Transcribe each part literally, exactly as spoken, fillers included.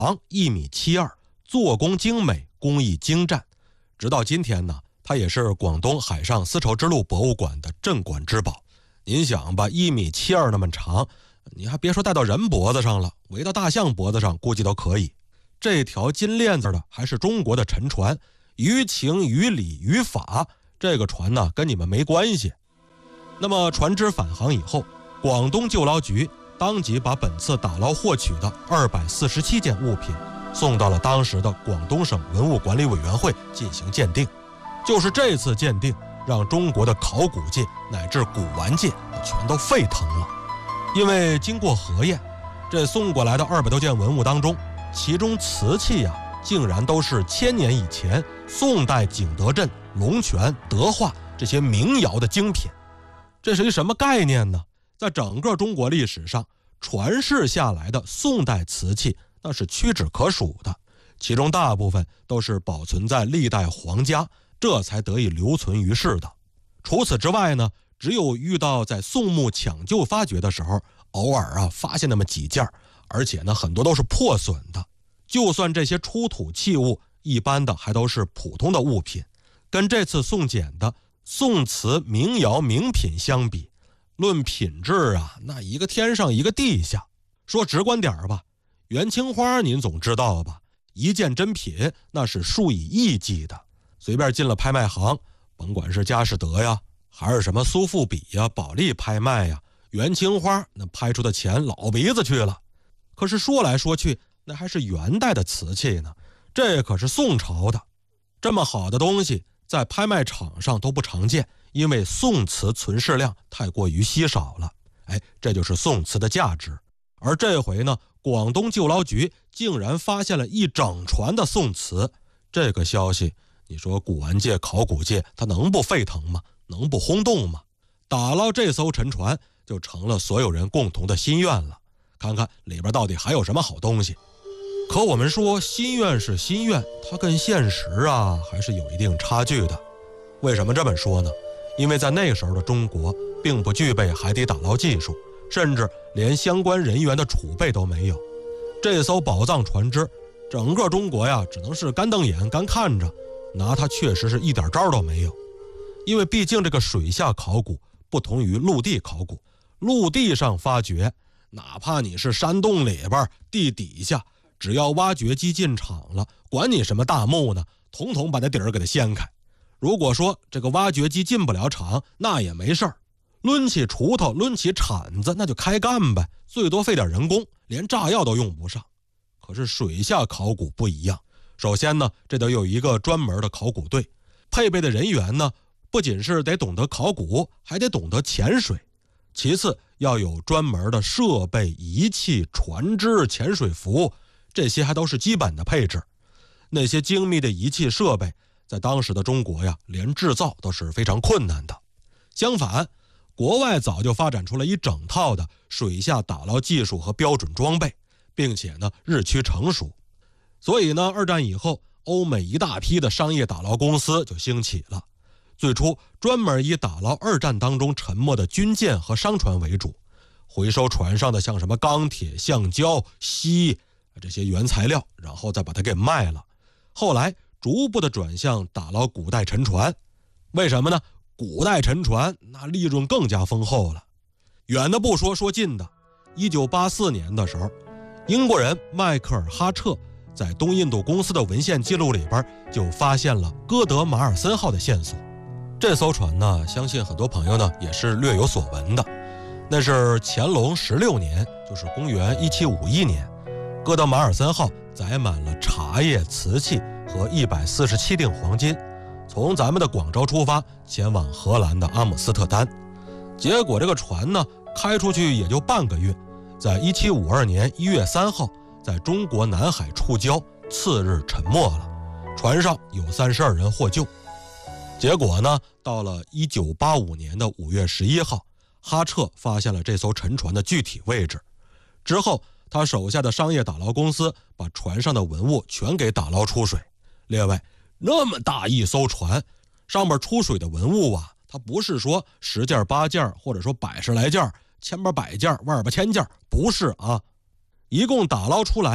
长一米七二，做工精美，工艺精湛。直到今天呢，它也是广东海上丝绸之路博物馆的镇馆之宝。您想吧，一米七二那么长，你还别说戴到人脖子上了，围到大象脖子上估计都可以。这条金链子的还是中国的沉船，于情于理于法，这个船呢跟你们没关系。那么船只返航以后，广东救捞局当即把本次打捞获取的二百四十七件物品送到了当时的广东省文物管理委员会进行鉴定。就是这次鉴定让中国的考古界乃至古玩界全都沸腾了。因为经过核验，这送过来的二百多件文物当中，其中瓷器啊竟然都是千年以前宋代景德镇、龙泉、德化这些名窑的精品。这是一什么概念呢？在整个中国历史上传世下来的宋代瓷器那是屈指可数的，其中大部分都是保存在历代皇家，这才得以留存于世的。除此之外呢，只有遇到在宋墓抢救发掘的时候，偶尔啊发现那么几件，而且呢很多都是破损的。就算这些出土器物，一般的还都是普通的物品，跟这次送检的宋瓷名窑名品相比，论品质啊，那一个天上一个地下。说直观点吧，元青花您总知道吧，一件真品那是数以亿计的，随便进了拍卖行，甭管是佳士得呀，还是什么苏富比呀、保利拍卖呀，元青花那拍出的钱老鼻子去了。可是说来说去，那还是元代的瓷器呢，这可是宋朝的。这么好的东西在拍卖场上都不常见，因为宋瓷存世量太过于稀少了。哎，这就是宋瓷的价值。而这回呢，广东救捞局竟然发现了一整船的宋瓷，这个消息你说古玩界考古界它能不沸腾吗？能不轰动吗？打捞这艘沉船就成了所有人共同的心愿了，看看里边到底还有什么好东西。可我们说心愿是心愿，它跟现实啊还是有一定差距的。为什么这么说呢？因为在那个时候的中国并不具备海底打捞技术，甚至连相关人员的储备都没有。这艘宝藏船只，整个中国呀只能是干瞪眼干看着，拿它确实是一点招都没有。因为毕竟这个水下考古不同于陆地考古，陆地上发掘，哪怕你是山洞里边地底下，只要挖掘机进场了，管你什么大墓呢，统统把那底儿给它掀开。如果说这个挖掘机进不了场，那也没事儿，抡起锄头抡起铲子那就开干呗，最多费点人工，连炸药都用不上。可是水下考古不一样，首先呢，这得有一个专门的考古队，配备的人员呢不仅是得懂得考古，还得懂得潜水。其次要有专门的设备仪器、船只、潜水服，这些还都是基本的配置。那些精密的仪器设备在当时的中国呀，连制造都是非常困难的。相反，国外早就发展出了一整套的水下打捞技术和标准装备，并且呢日趋成熟。所以呢，二战以后，欧美一大批的商业打捞公司就兴起了。最初专门以打捞二战当中沉没的军舰和商船为主，回收船上的像什么钢铁、橡胶、锡这些原材料，然后再把它给卖了。后来逐步的转向打捞古代沉船。为什么呢？古代沉船那利润更加丰厚了。远的不说，说近的，一九八四年的时候，英国人迈克尔·哈彻在东印度公司的文献记录里边就发现了哥德马尔森号的线索。这艘船呢，相信很多朋友呢也是略有所闻的。那是乾隆十六年，就是公元一七五一年，哥德马尔森号载满了茶叶、瓷器和一百四十七锭黄金，从咱们的广州出发，前往荷兰的阿姆斯特丹。结果这个船呢，开出去也就半个月，在一七五二年一月三号，在中国南海触礁，次日沉没了。船上有三十二人获救。结果呢，到了一九八五年的五月十一号，哈彻发现了这艘沉船的具体位置。之后，他手下的商业打捞公司把船上的文物全给打捞出水。列位，那么大一艘船，上面出水的文物啊，它不是说十件八件，或者说百十来件，千八百件，万八千件，不是啊。一共打捞出来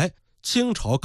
清朝